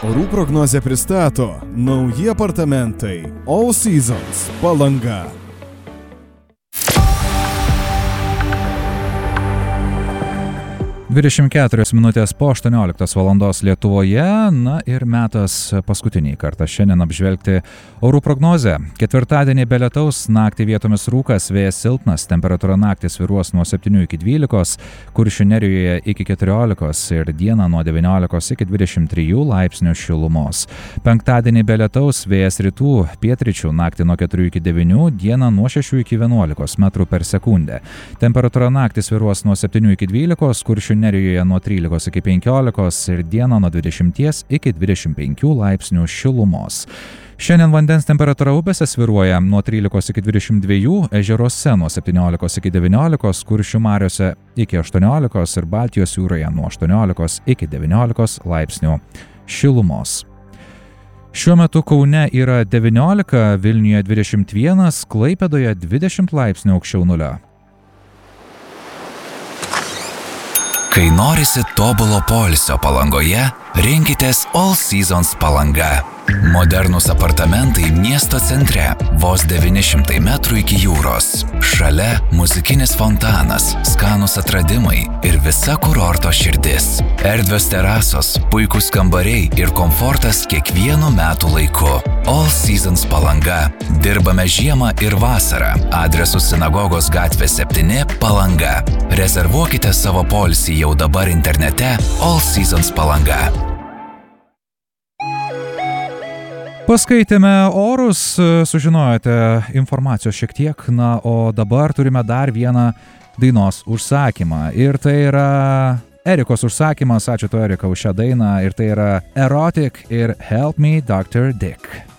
Orų prognozę pristato nauji apartamentai All Seasons Palanga. 24 minutės po 18 valandos Lietuvoje, na ir metas paskutinį kartą šiandien apžvelgti orų prognozę. Ketvirtadienį be lietaus, naktį vietomis rūkas, vėjas silpnas, temperatūra naktį svyruos nuo 7 iki 12, Kuršių Nerijoje iki 14 ir dieną nuo 19 iki 23 laipsnių šilumos. Penktadienį be lietaus, vėjas rytų, pietryčių, naktį nuo 4 iki 9, dieną nuo 6 iki 11 metrų per sekundę. Temperatūra naktį svyruos nuo 7 iki 12, Kuršių Nerijoje nuo 13 iki 15 ir dieną nuo 20 iki 25 laipsnių šilumos. Šiandien vandens temperatūra upėse svyruoja nuo 13 iki 22, ežeruose nuo 17 iki 19, Kuršių mariose iki 18 ir Baltijos jūroje nuo 18 iki 19 laipsnių šilumos. Šiuo metu Kaune yra 19, Vilniuje 21, Klaipėdoje 20 laipsnių aukščiau nulio. Kai norisi tobulo poilsio Palangoje, rinkitės All Seasons Palanga. Modernūs apartamentai miesto centre, vos 900 metrų iki jūros. Šalia muzikinis fontanas, skanūs atradimai ir visa kurorto širdis. Erdvios terasos, puikūs kambariai ir komfortas kiekvienu metų laiku. All Seasons Palanga. Dirbame žiemą ir vasarą. Adresu Sinagogos gatvė 7, Palanga. Rezervuokite savo poilsį jau dabar internete All Seasons Palanga. Paskaitėme orus, sužinojote informacijos šiek tiek, na, o dabar turime dar vieną dainos užsakymą. Ir tai yra Erikos užsakymas, ačiū tau Erika už šią dainą, ir tai yra Erotic ir Help Me Dr. Dick.